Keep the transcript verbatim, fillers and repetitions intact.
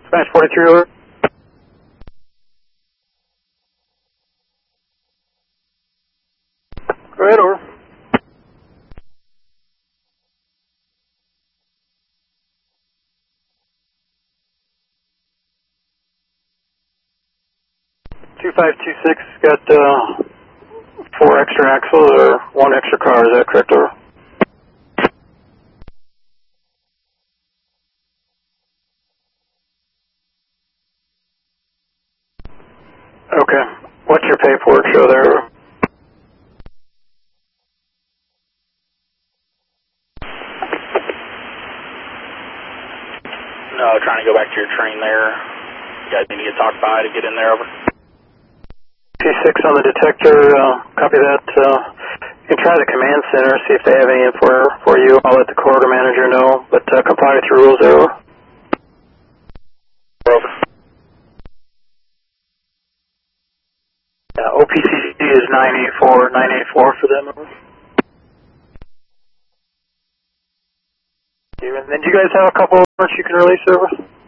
Smash forty-three over. Go ahead, over. two five two six got uh, four extra axles or one extra car, is that correct, over? Okay. What's your paperwork show there, over? No, trying to go back to your train there. You guys need to get talked by to get in there, over. P six on the detector, uh, copy that. Uh, you can try the command center, see if they have any info for you. I'll let the corridor manager know, but uh, comply with your rules there, over. Over. Uh, O P C C is nine eight four, nine eight four for them, over. And then do you guys have a couple of you can release, over?